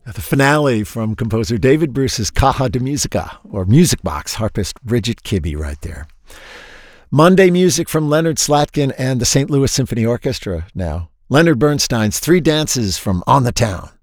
The finale from composer David Bruce's Caja de Musica, or Music Box, harpist Bridget Kibbe right there. Monday music from Leonard Slatkin and the St. Louis Symphony Orchestra now. Leonard Bernstein's Three Dances from On the Town.